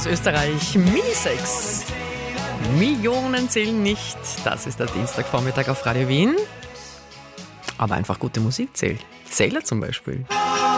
Österreich Minisex. Millionen zählen nicht. Das ist der Dienstagvormittag auf Radio Wien. Aber einfach gute Musik zählt. Sailor zum Beispiel.